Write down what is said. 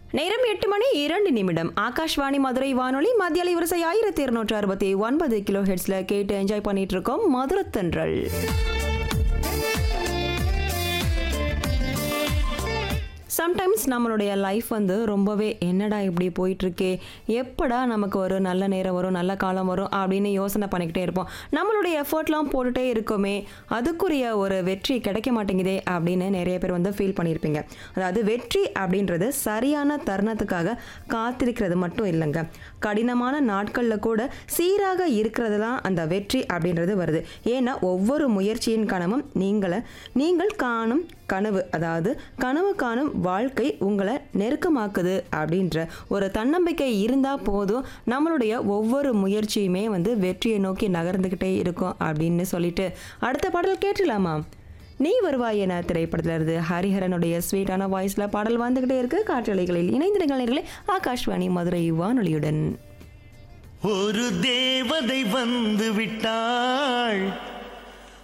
நேரம் 8:02. ஆகாஷ்வாணி மதுரை வானொலி மத்திய அலைவரிசை 1269 கிலோ ஹெர்ட்ஸ்ல கேட்டு என்ஜாய் பண்ணிட்டு இருக்கோம். மதுரத்தன்றல் சம்டைம்ஸ் நம்மளுடைய லைஃப் வந்து ரொம்பவே என்னடா இப்படி போயிட்டுருக்கே, எப்படா நமக்கு ஒரு நல்ல நேரம் வரும், நல்ல காலம் வரும் அப்படின்னு யோசனை பண்ணிக்கிட்டே இருப்போம். நம்மளுடைய எஃபர்ட்லாம் போட்டுகிட்டே இருக்கோமே, அதுக்குரிய ஒரு வெற்றி கிடைக்க மாட்டேங்குதே அப்படின்னு நிறைய பேர் வந்து ஃபீல் பண்ணியிருப்பீங்க. அதாவது வெற்றி அப்படின்றது சரியான தருணத்துக்காக காத்திருக்கிறது மட்டும் இல்லைங்க. கடினமான நாட்களில் கூட சீராக இருக்கிறது தான் அந்த வெற்றி அப்படின்றது வருது. ஏன்னா ஒவ்வொரு முயற்சியின் கனவும் நீங்கள் காணும் கனவு, அதாவது கனவு காணும் வாழ்க்கை உங்களை நெருக்கமாக்குது அப்படின்ற ஒரு தன்னம்பிக்கை இருந்தால் போதும், நம்மளுடைய ஒவ்வொரு முயற்சியுமே வந்து வெற்றியை நோக்கி நகர்ந்துக்கிட்டே இருக்கும் அப்படின்னு சொல்லிட்டு அடுத்த பாடல் கேட்டுலாமா? நீ வருவாய் என திரைப்படத்தில் இருந்து ஹரிஹரனுடைய ஸ்வீட்டான வாய்ஸில் பாடல் வந்துக்கிட்டே இருக்கு. காற்றலைகளில் இணைந்த நிகழ்ச்சிகளே ஆகாஷ்வாணி மதுரை வானொலியுடன். ஒரு தேவதை வந்து விட்டாள்.